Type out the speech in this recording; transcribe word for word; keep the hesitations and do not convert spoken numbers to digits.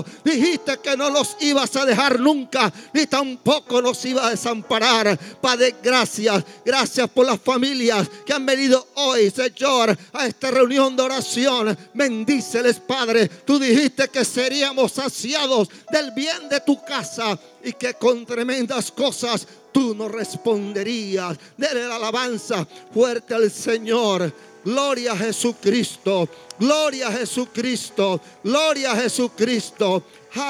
Dijiste que no los ibas a dejar nunca, ni tampoco nos ibas a desamparar. Padre, gracias. Gracias por las familias que han venido hoy, Señor, a esta reunión de oración. Bendíceles, Padre. Tú dijiste que seríamos saciados del bien de tu casa y que con tremendas cosas tú nos responderías. Dele la alabanza fuerte al Señor. Gloria a Jesucristo. Gloria a Jesucristo. Gloria a Jesucristo.